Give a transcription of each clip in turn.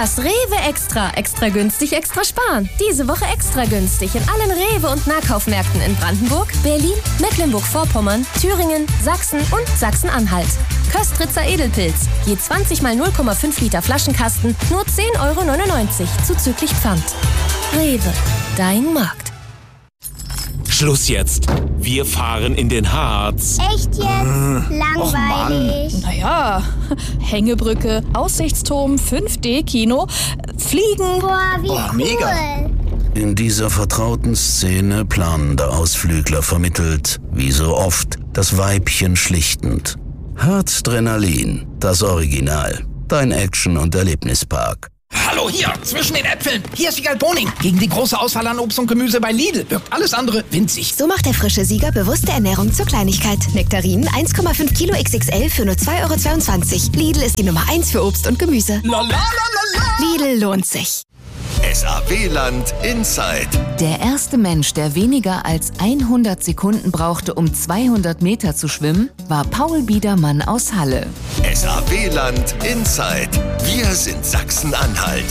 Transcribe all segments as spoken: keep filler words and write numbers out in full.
Das Rewe Extra. Extra günstig, extra sparen. Diese Woche extra günstig in allen Rewe- und Nahkaufmärkten in Brandenburg, Berlin, Mecklenburg-Vorpommern, Thüringen, Sachsen und Sachsen-Anhalt. Köstritzer Edelpilz. Je zwanzig mal null Komma fünf Liter Flaschenkasten nur zehn Euro neunundneunzig zuzüglich Pfand. Rewe. Dein Markt. Schluss jetzt. Wir fahren in den Harz. Echt jetzt? Äh, Langweilig. Naja, Hängebrücke, Aussichtsturm, fünf D-Kino, Fliegen. Boah, wie Boah, cool. mega. In dieser vertrauten Szene planender Ausflügler vermittelt, wie so oft, das Weibchen schlichtend. Harzdrenalin, das Original. Dein Action- und Erlebnispark. Hallo hier, zwischen den Äpfeln. Hier ist Wiegald Boning. Gegen die große Auswahl an Obst und Gemüse bei Lidl wirkt alles andere winzig. So macht der frische Sieger bewusste Ernährung zur Kleinigkeit. Nektarinen eins Komma fünf Kilo X X L für nur zwei Euro zweiundzwanzig. Lidl ist die Nummer eins für Obst und Gemüse. La, la, la, la, la. Lidl lohnt sich. S A W-Land Inside. Der erste Mensch, der weniger als hundert Sekunden brauchte, um zweihundert Meter zu schwimmen, war Paul Biedermann aus Halle. S A W-Land Inside. Wir sind Sachsen-Anhalt.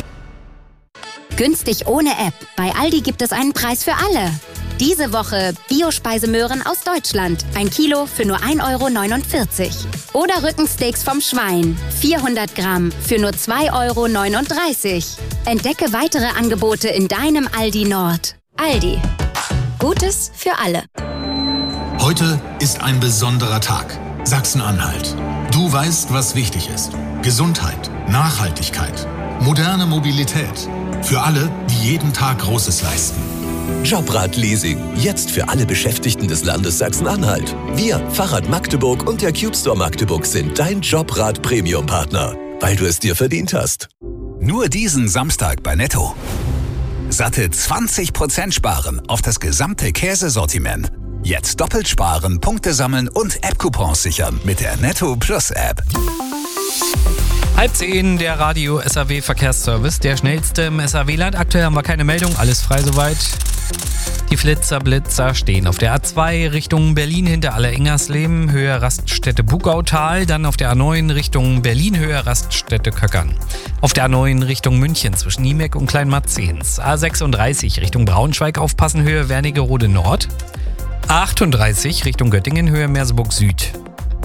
Günstig ohne App. Bei Aldi gibt es einen Preis für alle. Diese Woche Bio-Speisemöhren aus Deutschland. Ein Kilo für nur ein Euro neunundvierzig. Oder Rückensteaks vom Schwein. vierhundert Gramm für nur zwei Euro neununddreißig. Entdecke weitere Angebote in deinem Aldi Nord. Aldi. Gutes für alle. Heute ist ein besonderer Tag. Sachsen-Anhalt. Du weißt, was wichtig ist. Gesundheit, Nachhaltigkeit, moderne Mobilität. Für alle, die jeden Tag Großes leisten. Jobrad-Leasing. Jetzt für alle Beschäftigten des Landes Sachsen-Anhalt. Wir, Fahrrad Magdeburg und der Cube Store Magdeburg sind dein Jobrad-Premium-Partner, weil du es dir verdient hast. Nur diesen Samstag bei Netto. Satte zwanzig Prozent sparen auf das gesamte Käsesortiment. Jetzt doppelt sparen, Punkte sammeln und App-Coupons sichern mit der Netto Plus App. Halb zehn, der Radio S A W Verkehrsservice, der schnellste im S A W-Land. Aktuell haben wir keine Meldung, alles frei soweit. Die Flitzer-Blitzer stehen auf der A zwei Richtung Berlin hinter Aller-Ingersleben, Höhe Raststätte Bugautal, dann auf der A neun Richtung Berlin, Höhe Raststätte Köckern. Auf der A neun Richtung München zwischen Niemek und Kleinmarzens. A sechsunddreißig Richtung Braunschweig aufpassen, Höhe Wernigerode Nord. A achtunddreißig Richtung Göttingen, Höhe Merseburg Süd.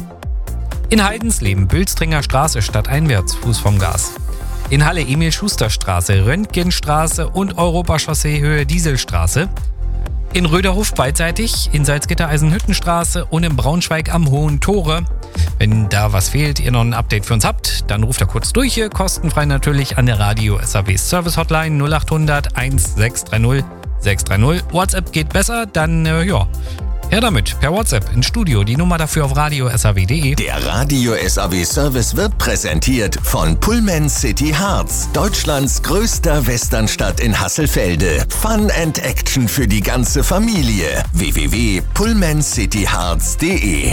In Heidensleben, Bülstringer Straße stadteinwärts, Fuß vom Gas. In Halle Emil-Schuster-Straße, Röntgenstraße und Europachaussee Höhe Dieselstraße. In Röderhof beidseitig, in Salzgitter-Eisenhüttenstraße und in Braunschweig am Hohen Tore. Wenn da was fehlt, ihr noch ein Update für uns habt, dann ruft da kurz durch hier, kostenfrei natürlich an der Radio S A W Service Hotline null achthundert sechs drei null sechs drei null. WhatsApp geht besser, dann äh, ja... Her damit, per WhatsApp ins Studio, die Nummer dafür auf radio s a w punkt de. Der Radio S A W Service wird präsentiert von Pullman City Harz, Deutschlands größter Westernstadt in Hasselfelde. Fun and Action für die ganze Familie. w w w punkt pullman city harz punkt de.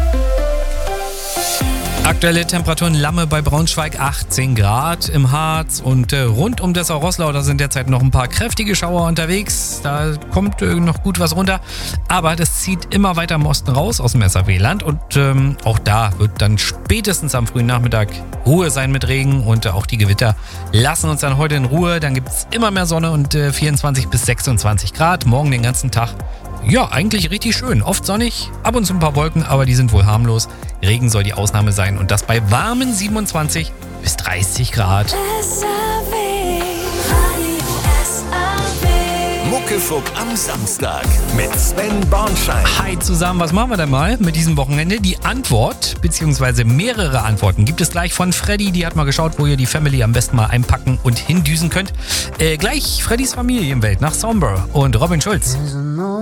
Aktuelle Temperaturen Lamme bei Braunschweig achtzehn Grad, im Harz und äh, rund um Dessau-Roßlau, da sind derzeit noch ein paar kräftige Schauer unterwegs, da kommt äh, noch gut was runter, aber das zieht immer weiter im Osten raus aus dem S A W-Land und ähm, auch da wird dann spätestens am frühen Nachmittag Ruhe sein mit Regen und äh, auch die Gewitter lassen uns dann heute in Ruhe, dann gibt es immer mehr Sonne und äh, vierundzwanzig bis sechsundzwanzig Grad, morgen den ganzen Tag. Ja, eigentlich richtig schön. Oft sonnig, ab und zu ein paar Wolken, aber die sind wohl harmlos. Regen soll die Ausnahme sein und das bei warmen siebenundzwanzig bis dreißig Grad. Muckefuck am Samstag mit Sven Bornschein. Hi zusammen, was machen wir denn mal mit diesem Wochenende? Die Antwort, beziehungsweise mehrere Antworten gibt es gleich von Freddy. Die hat mal geschaut, wo ihr die Family am besten mal einpacken und hindüsen könnt. Äh, gleich Freddys Familienwelt nach Somber und Robin Schulz.